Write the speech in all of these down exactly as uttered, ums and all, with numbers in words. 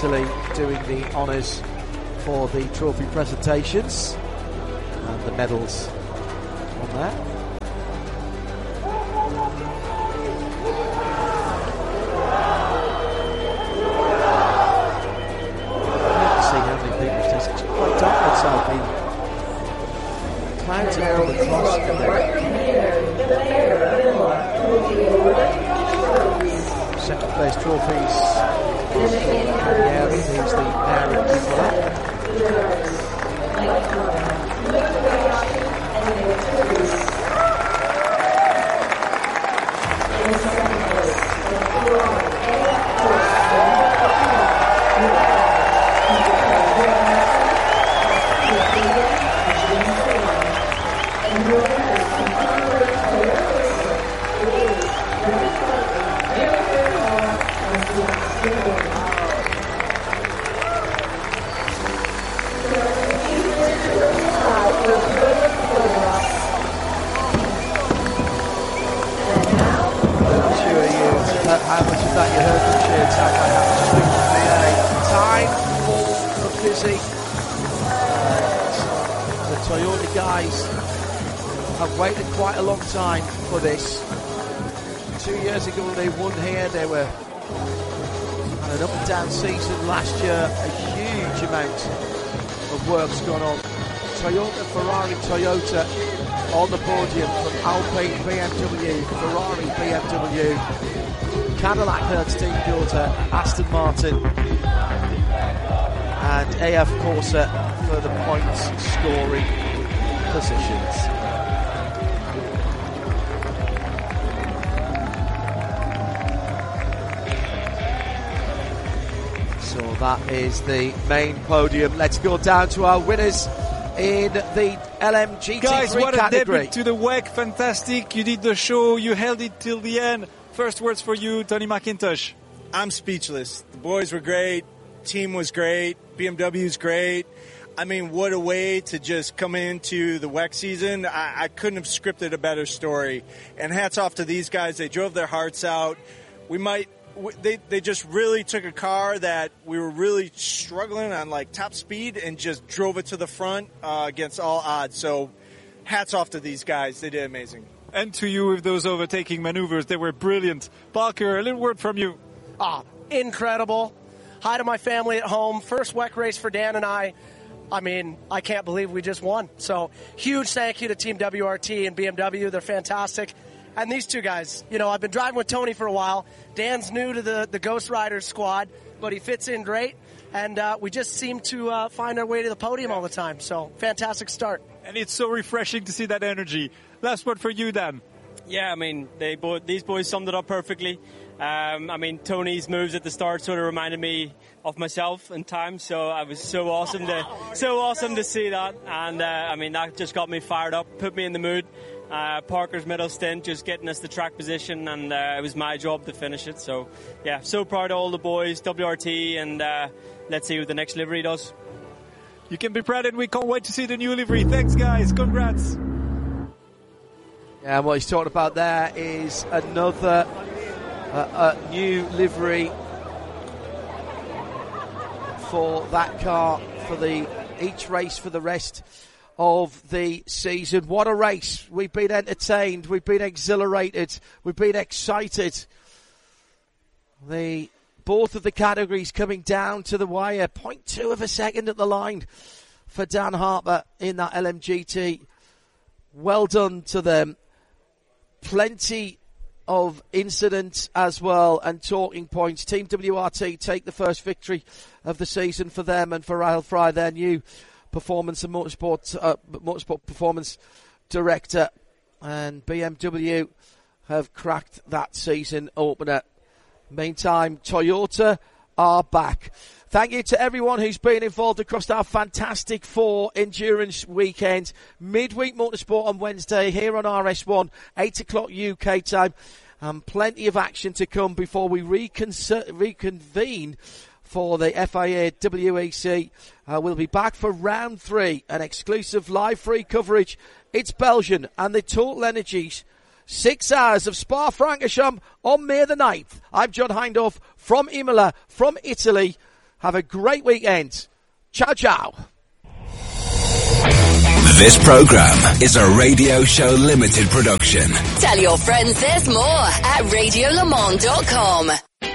Italy doing the honours for the trophy presentations and the medals on there. See how many people it's quite dark outside. The clouds are all across second place trophies. Yeah, he's the mayor of Imola. How much of that you heard from Sheer Attack? I have to speak to the time for Fizzy. Uh, the Toyota guys have waited quite a long time for this. Two years ago they won here. They were had an up and down season last year. A huge amount of work's gone on. Toyota, Ferrari, Toyota on the podium from Alpine, B M W, Ferrari, B M W, Cadillac, Hertz, Team Toyota, Aston Martin and A F Corsa for the points scoring positions. So that is the main podium. Let's go down to our winners in the L M G T three Guys, what category. a debut to the W E C. Fantastic. You did the show. You held it till the end. First words for you, Tony McIntosh. I'm speechless. The boys were great. Team was great. B M W's great. I mean, what a way to just come into the W E C season. I, I couldn't have scripted a better story. And hats off to these guys. They drove their hearts out. We might... They they just really took a car that we were really struggling on, like top speed, and just drove it to the front uh, against all odds. So hats off to these guys. They did amazing. And to you with those overtaking maneuvers. They were brilliant. Parker, a little word from you. Ah, incredible. Hi to my family at home. First W E C race for Dan and I. I mean, I can't believe we just won. So huge thank you to Team W R T and B M W. They're fantastic. And these two guys, you know, I've been driving with Tony for a while. Dan's new to the, the Ghost Riders squad, but he fits in great. And uh, we just seem to uh, find our way to the podium all the time. So, fantastic start. And it's so refreshing to see that energy. Last word for you, Dan. Yeah, I mean, they both, these boys summed it up perfectly. Um, I mean, Tony's moves at the start sort of reminded me of myself in time, so it was so awesome to so awesome to see that. And uh, I mean, that just got me fired up, put me in the mood. Uh, Parker's middle stint just getting us the track position, and uh, it was my job to finish it. So, yeah, so proud of all the boys, W R T, and uh, let's see what the next livery does. You can be proud, and we can't wait to see the new livery. Thanks, guys. Congrats. Yeah, and what he's talking about there is another uh, uh, new livery for that car for the each race for the rest of the season. What a race. We've been entertained. We've been exhilarated. We've been excited. The both of the categories coming down to the wire. zero point two of a second at the line for Dan Harper in that L M G T. Well done to them. Plenty of incidents as well and talking points. Team W R T take the first victory of the season for them and for Rahul Fry, their new performance and motorsport, uh, motorsport performance director. And B M W have cracked that season opener. Meantime, Toyota are back. Thank you to everyone who's been involved across our fantastic four endurance weekend. Midweek Motorsport on Wednesday here on R S one, eight o'clock U K time. And plenty of action to come before we recon- reconvene for the F I A W E C. Uh, we'll be back for round three, an exclusive live free coverage. It's Belgian and the Total Energies. Six hours of Spa-Francorchamps on May the ninth. I'm John Hindhaugh from Imola, from Italy. Have a great weekend. Ciao, ciao. This program is a Radio Show Limited production. Tell your friends there's more at radio le mans dot com.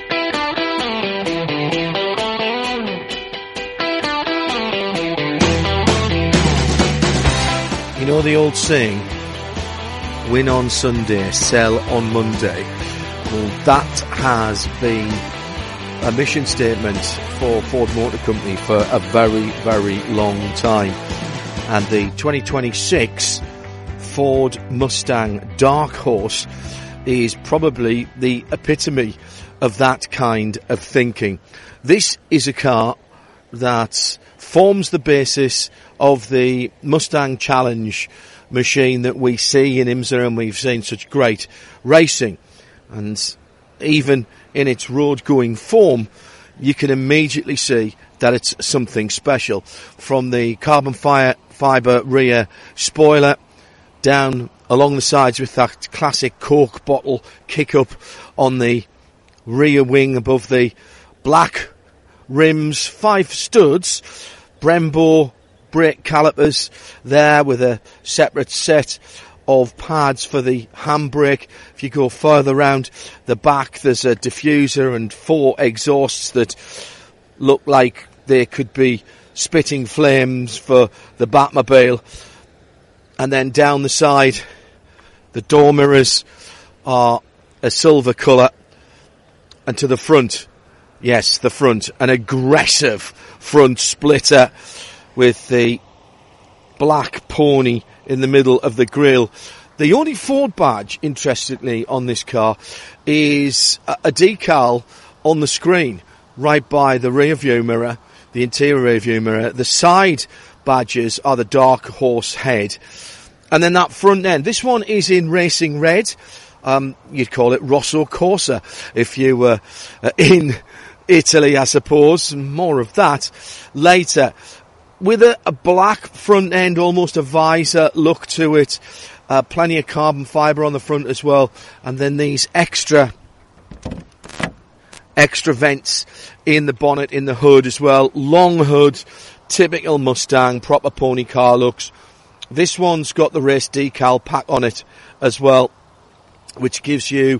You know the old saying, win on Sunday, sell on Monday. Well, that has been a mission statement for Ford Motor Company for a very, very long time. And the twenty twenty-six Ford Mustang Dark Horse is probably the epitome of that kind of thinking. This is a car that forms the basis of the Mustang Challenge machine that we see in IMSA, and we've seen such great racing. And even in its road-going form, you can immediately see that it's something special. From the carbon fire, fibre rear spoiler down along the sides with that classic Coke bottle kick-up on the rear wing above the black rims, five studs, Brembo brake calipers there with a separate set of pads for the handbrake. If you go further round the back, there's a diffuser and four exhausts that look like they could be spitting flames for the Batmobile. And then down the side, the door mirrors are a silver colour. And to the front, yes, the front, an aggressive front splitter with the black pony in the middle of the grille. The only Ford badge, interestingly, on this car is a, a decal on the screen right by the rear view mirror, the interior rear view mirror. The side badges are the Dark Horse head. And then that front end, this one is in racing red. Um, you'd call it Rosso Corsa if you were uh, in Italy, I suppose. More of that later. With a, a black front end, almost a visor look to it. Uh, plenty of carbon fibre on the front as well. And then these extra extra vents in the bonnet, in the hood as well. Long hood, typical Mustang, proper pony car looks. This one's got the race decal pack on it as well, which gives you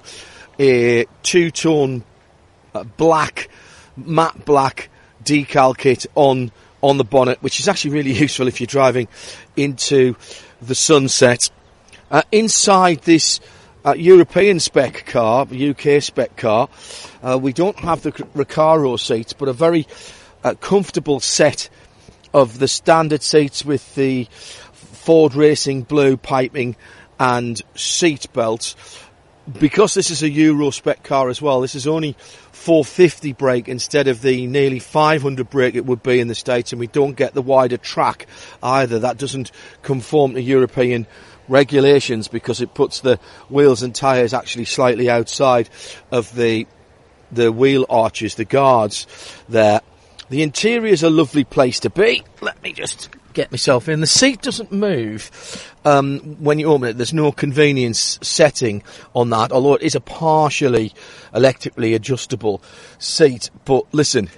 a two-tone uh, black, matte black decal kit on on the bonnet, which is actually really useful if you're driving into the sunset. Uh, inside this uh, European spec car, U K spec car, uh, we don't have the Recaro seats, but a very uh, comfortable set of the standard seats with the Ford Racing blue piping and seat belts. Because this is a Euro spec car as well, this is only four fifty brake instead of the nearly five hundred brake it would be in the States, and we don't get the wider track either. That doesn't conform to European regulations because it puts the wheels and tyres actually slightly outside of the the wheel arches, the guards there. The interior is a lovely place to be. Let me just get myself in. The seat doesn't move um, when you open it. There's no convenience setting on that, although it is a partially electrically adjustable seat. But listen,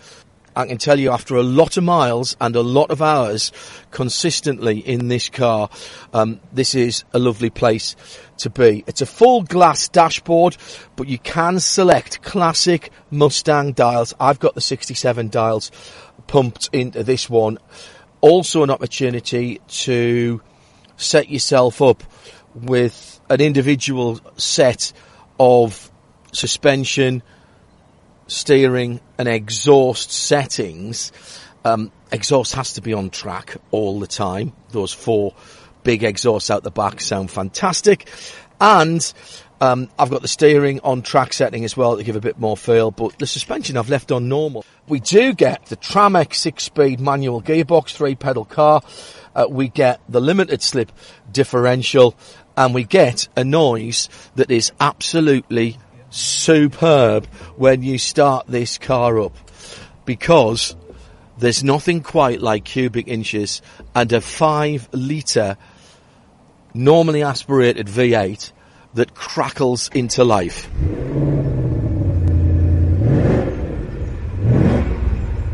I can tell you after a lot of miles and a lot of hours consistently in this car, um, this is a lovely place to be. It's a full glass dashboard, but you can select classic Mustang dials. I've got the sixty-seven dials pumped into this one. Also an opportunity to set yourself up with an individual set of suspension, steering and exhaust settings. Um, exhaust has to be on track all the time. Those four big exhausts out the back sound fantastic. And um, I've got the steering on track setting as well to give a bit more feel, but the suspension I've left on normal. We do get the Tramex six-speed manual gearbox, three-pedal car. Uh, we get the limited slip differential, and we get a noise that is absolutely superb when you start this car up, because there's nothing quite like cubic inches and a five litre normally aspirated V eight that crackles into life.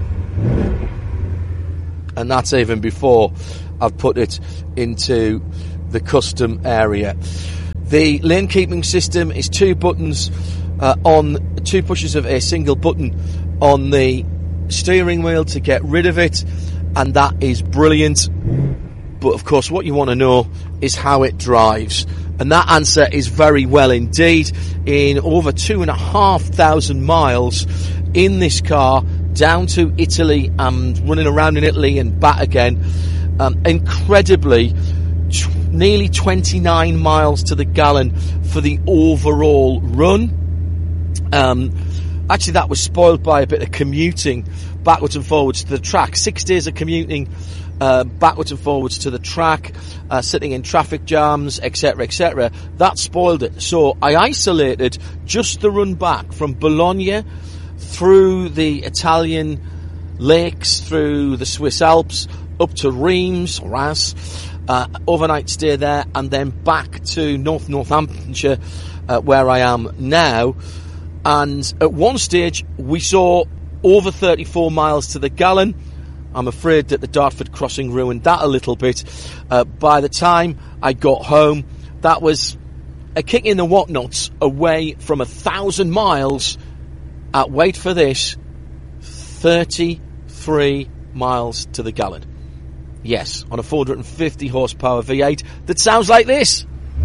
and that's even before I've put it into the custom area. The lane keeping system is two buttons uh, on two pushes of a single button on the steering wheel to get rid of it, and that is brilliant. But of course what you want to know is how it drives, and that answer is very well indeed. In over two and a half thousand miles in this car down to Italy and running around in Italy and back again, um, incredibly t- nearly twenty-nine miles to the gallon for the overall run. Um, actually that was spoiled by a bit of commuting backwards and forwards to the track. Six days of commuting uh, backwards and forwards to the track, uh, sitting in traffic jams, etc, etc. That spoiled it. So I isolated just the run back from Bologna through the Italian lakes, through the Swiss Alps, up to Reims, Reims, uh, overnight stay there, and then back to North Northamptonshire, uh, where I am now. And at one stage we saw over thirty-four miles to the gallon. I'm afraid that the Dartford crossing ruined that a little bit. Uh, by the time I got home, that was a kick in the whatnots away from a thousand miles at, wait for this, thirty-three miles to the gallon. Yes, on a four hundred fifty horsepower V eight that sounds like this.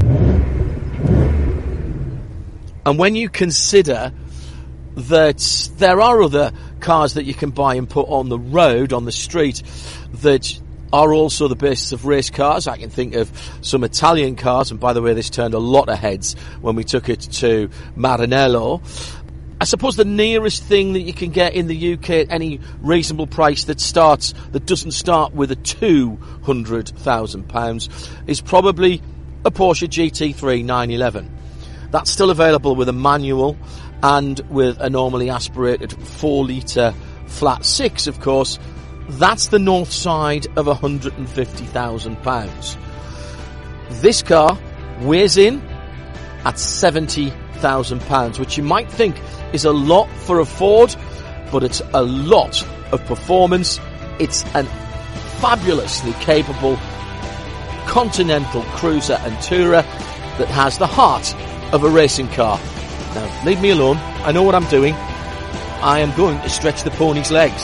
And when you consider that there are other cars that you can buy and put on the road, on the street, that are also the basis of race cars. I can think of some Italian cars, and by the way, this turned a lot of heads when we took it to Maranello. I suppose the nearest thing that you can get in the U K at any reasonable price that starts, that doesn't start with a two hundred thousand pounds is probably a Porsche G T three nine eleven. That's still available with a manual and with a normally aspirated four litre flat six, of course. That's the north side of one hundred fifty thousand pounds. This car weighs in at seventy thousand pounds, which you might think is a lot for a Ford, but it's a lot of performance. It's an fabulously capable Continental cruiser and tourer that has the heart of a racing car. Now, leave me alone. I know what I'm doing. I am going to stretch the pony's legs.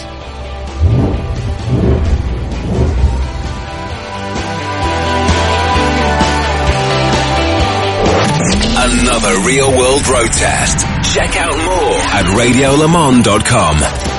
Another real world road test. Check out more at radio le mans dot com.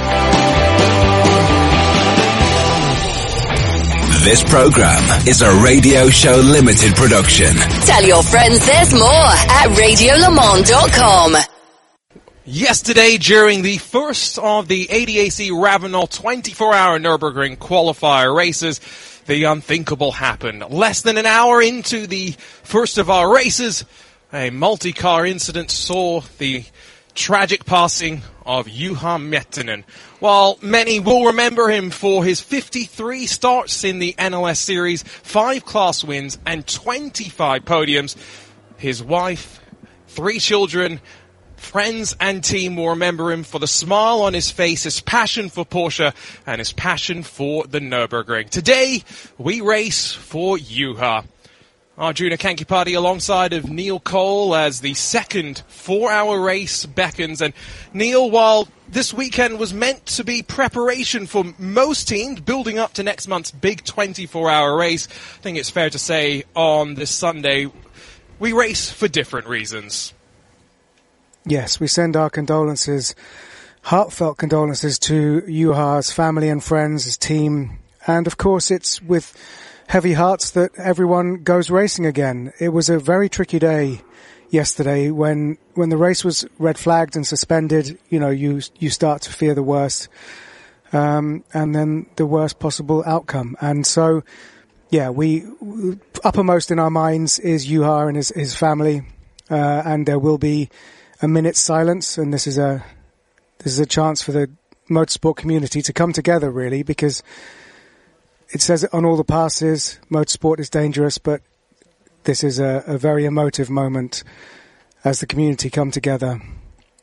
This program is a Radio Show Limited production. Tell your friends there's more at radio le mans dot com. Yesterday, during the first of the A D A C Ravenel twenty-four hour Nürburgring qualifier races, the unthinkable happened. Less than an hour into the first of our races, a multi-car incident saw the tragic passing of Juha Miettinen. While many will remember him for his fifty-three starts in the N L S Series, five class wins and twenty-five podiums, his wife, three children, friends and team will remember him for the smile on his face, his passion for Porsche, and his passion for the Nürburgring. Today, we race for Juha. Arjuna Kankipati alongside of Neil Cole as the second four-hour race beckons. And Neil, while this weekend was meant to be preparation for most teams building up to next month's big twenty-four hour race, I think it's fair to say on this Sunday we race for different reasons. Yes, we send our condolences, heartfelt condolences to Juha's family and friends, his team, and of course it's with heavy hearts that everyone goes racing again. It was a very tricky day yesterday when when the race was red flagged and suspended. You know, you you start to fear the worst, um, and then the worst possible outcome. And so, yeah, we uppermost in our minds is Juha and his his family, uh, and there will be a minute's silence. And this is a this is a chance for the motorsport community to come together, really, because it says it on all the passes, motorsport is dangerous, but this is a, a very emotive moment as the community come together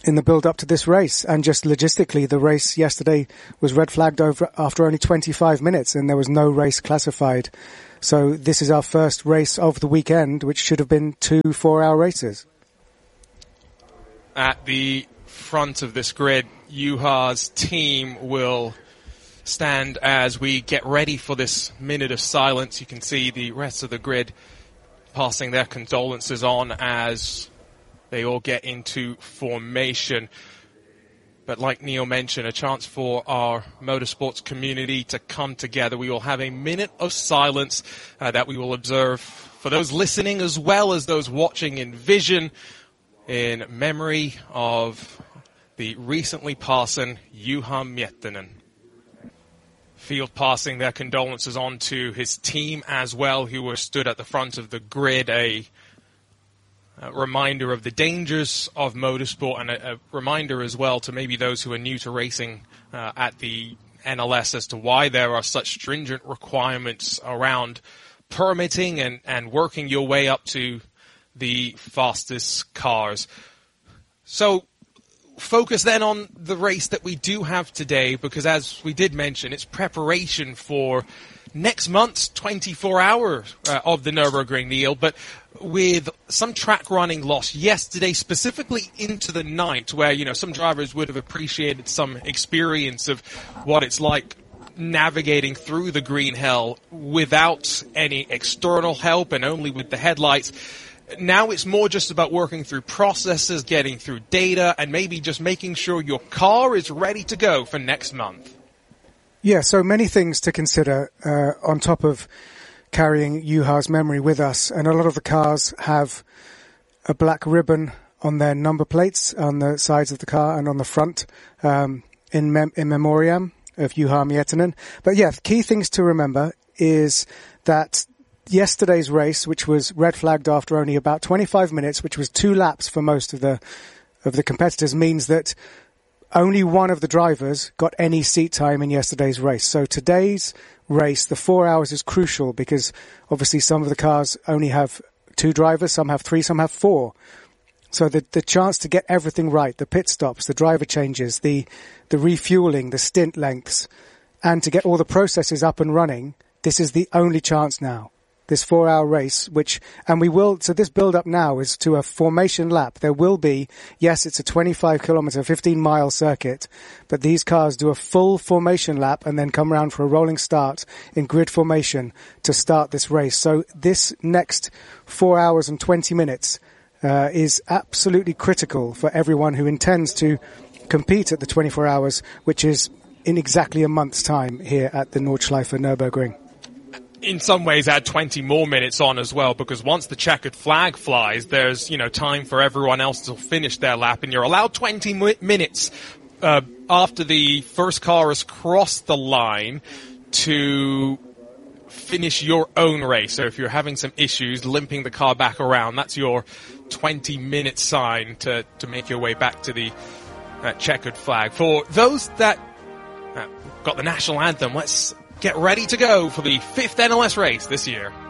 in the build up to this race. And just logistically, the race yesterday was red flagged over after only twenty-five minutes, and there was no race classified. So this is our first race of the weekend, which should have been two four-hour races. At the front of this grid, Juha's team will stand as we get ready for this minute of silence. You can see the rest of the grid passing their condolences on as they all get into formation. But like Neil mentioned, a chance for our motorsports community to come together. We will have a minute of silence uh, that we will observe for those listening as well as those watching in vision, in memory of the recently passing Juha Miettinen. Field passing their condolences on to his team as well, who were stood at the front of the grid, a A reminder of the dangers of motorsport, and a, a reminder as well to maybe those who are new to racing uh, at the N L S as to why there are such stringent requirements around permitting and, and working your way up to the fastest cars. So focus then on the race that we do have today, because as we did mention, it's preparation for next month's twenty-four hour uh, of the Nürburgring, Neil, but with some track running lost yesterday, specifically into the night, where, you know, some drivers would have appreciated some experience of what it's like navigating through the green hell without any external help and only with the headlights. Now it's more just about working through processes, getting through data, and maybe just making sure your car is ready to go for next month. Yeah, so many things to consider uh, on top of carrying Juha's memory with us. And a lot of the cars have a black ribbon on their number plates on the sides of the car and on the front um, in, mem- in memoriam of Juha Miettinen. But yeah, key things to remember is that yesterday's race, which was red flagged after only about twenty-five minutes, which was two laps for most of the of the competitors, means that only one of the drivers got any seat time in yesterday's race. So today's race, the four hours is crucial because obviously some of the cars only have two drivers, some have three, some have four. So the the chance to get everything right, the pit stops, the driver changes, the the refueling, the stint lengths, and to get all the processes up and running, this is the only chance now. This four-hour race, which, and we will, so this build-up now is to a formation lap. There will be, yes, it's a twenty-five kilometer, fifteen mile circuit, but these cars do a full formation lap and then come around for a rolling start in grid formation to start this race. So this next four hours and twenty minutes uh, is absolutely critical for everyone who intends to compete at the twenty-four hours, which is in exactly a month's time here at the Nordschleife Nürburgring. In some ways, add twenty more minutes on as well, because once the checkered flag flies, there's, you know, time for everyone else to finish their lap, and you're allowed twenty mi- minutes uh, after the first car has crossed the line to finish your own race. So if you're having some issues limping the car back around, that's your twenty minute sign to, to make your way back to the uh, checkered flag. For those that uh, got the national anthem, let's get ready to go for the fifth N L S race this year.